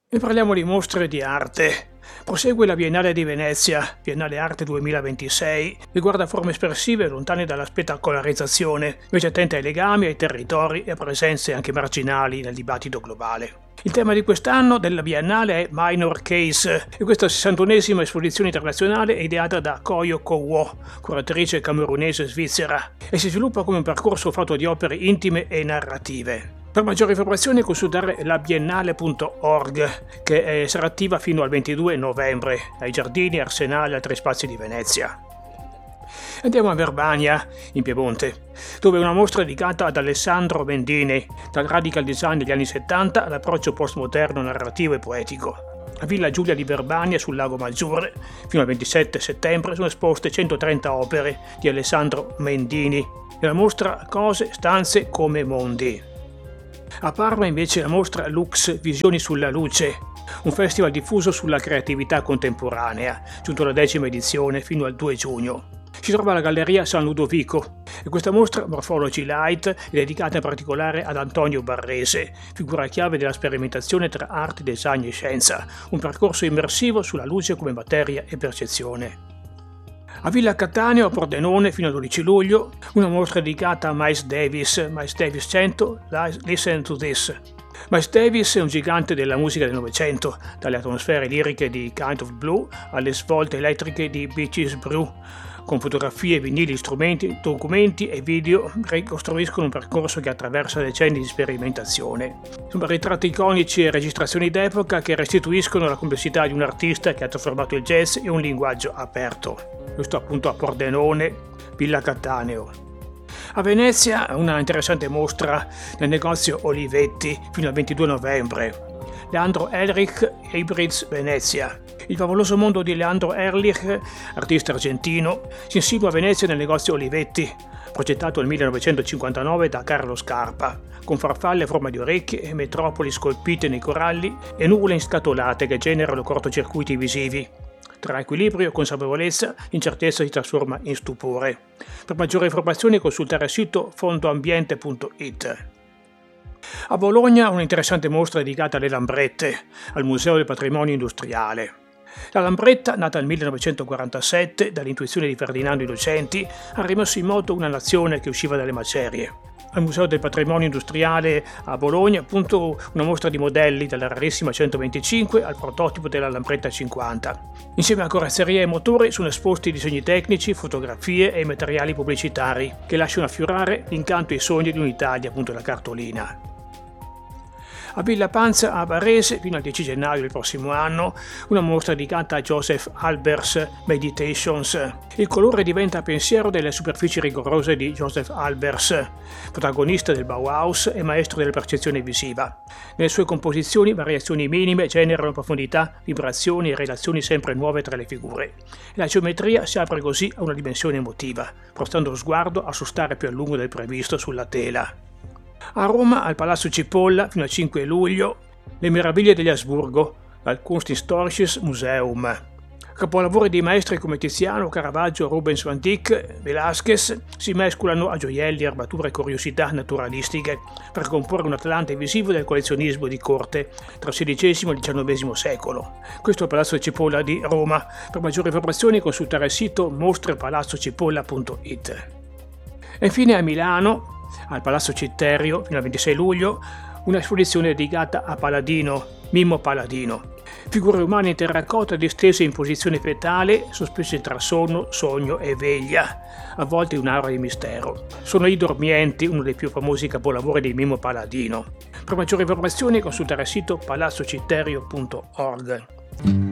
E parliamo di mostre di arte. Prosegue la Biennale di Venezia, Biennale Arte 2026, che guarda forme espressive lontane dalla spettacolarizzazione, invece attente ai legami, ai territori e a presenze anche marginali nel dibattito globale. Il tema di quest'anno della Biennale è Minor Case e questa 61esima esposizione internazionale è ideata da Koyo Kowo, curatrice camerunese svizzera, e si sviluppa come un percorso fatto di opere intime e narrative. Per maggiori informazioni consultare labiennale.org, che sarà attiva fino al 22 novembre ai Giardini Arsenale e altri spazi di Venezia. Andiamo a Verbania, in Piemonte, dove una mostra dedicata ad Alessandro Mendini, dal radical design degli anni 70 all'approccio postmoderno narrativo e poetico. A Villa Giulia di Verbania, sul Lago Maggiore, fino al 27 settembre sono esposte 130 opere di Alessandro Mendini e la mostra Cose, stanze come mondi. A Parma invece la mostra Lux Visioni sulla luce, un festival diffuso sulla creatività contemporanea, giunto alla 10ª edizione fino al 2 giugno. Si trova alla Galleria San Ludovico e questa mostra Morphology Light è dedicata in particolare ad Antonio Barrese, figura chiave della sperimentazione tra arte, design e scienza, un percorso immersivo sulla luce come materia e percezione. A Villa Cattaneo, a Pordenone, fino al 12 luglio, una mostra dedicata a Miles Davis 100, Listen to This. Miles Davis è un gigante della musica del Novecento, dalle atmosfere liriche di Kind of Blue alle svolte elettriche di Beaches Brew, con fotografie, vinili, strumenti, documenti e video ricostruiscono un percorso che attraversa decenni di sperimentazione. Sono ritratti iconici e registrazioni d'epoca che restituiscono la complessità di un artista che ha trasformato il jazz in un linguaggio aperto. Questo appunto a Pordenone, Villa Cattaneo. A Venezia una interessante mostra nel negozio Olivetti fino al 22 novembre. Leandro Ehrlich, Hybrids Venezia. Il favoloso mondo di Leandro Ehrlich, artista argentino, si insinua a Venezia nel negozio Olivetti, progettato nel 1959 da Carlo Scarpa, con farfalle a forma di orecchie e metropoli scolpite nei coralli e nuvole inscatolate che generano cortocircuiti visivi. Tra equilibrio e consapevolezza, l'incertezza si trasforma in stupore. Per maggiori informazioni consultare il sito fondoambiente.it. A Bologna un'interessante mostra dedicata alle lambrette, al Museo del Patrimonio Industriale. La lambretta, nata nel 1947 dall'intuizione di Ferdinando Innocenti, ha rimesso in moto una nazione che usciva dalle macerie. Al Museo del Patrimonio Industriale a Bologna, appunto, una mostra di modelli dalla rarissima 125 al prototipo della lambretta 50. Insieme a carrozzeria e motori sono esposti disegni tecnici, fotografie e materiali pubblicitari che lasciano affiorare l'incanto e i sogni di un'Italia, appunto la cartolina. A Villa Panza a Varese, fino al 10 gennaio del prossimo anno, una mostra dedicata a Joseph Albers Meditations. Il colore diventa pensiero delle superfici rigorose di Joseph Albers, protagonista del Bauhaus e maestro della percezione visiva. Nelle sue composizioni variazioni minime generano profondità, vibrazioni e relazioni sempre nuove tra le figure. La geometria si apre così a una dimensione emotiva, portando lo sguardo a sostare più a lungo del previsto sulla tela. A Roma, al Palazzo Cipolla, fino al 5 luglio, Le meraviglie degli Asburgo, dal Kunsthistorisches Museum. Capolavori di maestri come Tiziano, Caravaggio, Rubens, Van Dyck, Velázquez si mescolano a gioielli, armature e curiosità naturalistiche per comporre un Atlante visivo del collezionismo di corte tra il XVI e il XIX secolo. Questo è il Palazzo Cipolla di Roma. Per maggiori informazioni consultare il sito mostrepalazzocipolla.it. E infine a Milano, al Palazzo Citterio, fino al 26 luglio, una esposizione dedicata a Paladino, Mimmo Paladino. Figure umane in terracotta distese in posizione fetale, sospese tra sonno, sogno e veglia, avvolte in un'aura di mistero. Sono I Dormienti, uno dei più famosi capolavori di Mimmo Paladino. Per maggiori informazioni consultare il sito palazzocitterio.org.